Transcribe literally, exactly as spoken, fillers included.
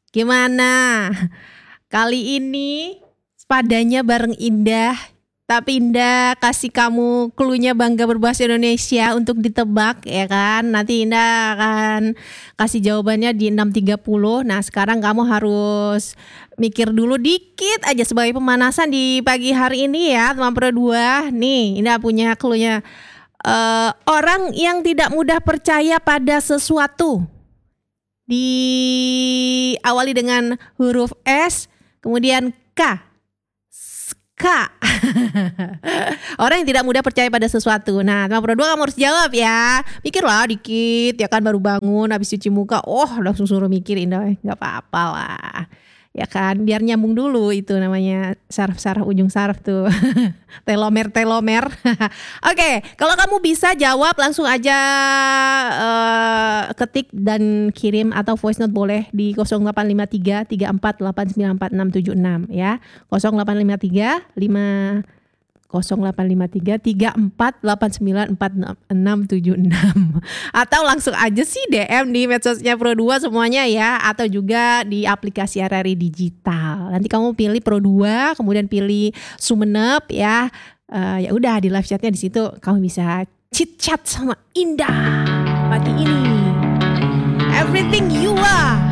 Gimana? Kali ini sepadanya bareng Indah. Tapi Indah kasih kamu cluenya Bangga Berbahasa Indonesia untuk ditebak ya kan. Nanti Indah akan kasih jawabannya di enam tiga puluh. Nah sekarang kamu harus mikir dulu dikit aja sebagai pemanasan di pagi hari ini ya teman Pro dua. Nih Indah punya cluenya. Uh, orang yang tidak mudah percaya pada sesuatu. Diawali dengan huruf S, kemudian K. K. Orang yang tidak mudah percaya pada sesuatu. Nah, teman Pro dua kamu harus jawab ya. Mikirlah dikit, ya kan baru bangun habis cuci muka. Oh, langsung suruh mikir Indah. Enggak apa-apa lah. Ya kan, biar nyambung dulu itu namanya saraf-saraf ujung saraf tuh. Telomer-telomer. Oke, kalau kamu bisa jawab langsung aja uh, ketik dan kirim atau voice note boleh di nol delapan lima tiga tiga empat delapan sembilan empat enam tujuh enam ya. nol delapan lima tiga lima nol delapan lima tiga tiga empat delapan sembilan empat enam tujuh enam atau langsung aja sih D M di medsosnya Pro dua semuanya ya, atau juga di aplikasi R R I Digital. Nanti kamu pilih Pro dua, kemudian pilih Sumenep ya. Uh, ya udah di live chatnya di situ kamu bisa chit chat sama Indah pagi ini. Everything you are.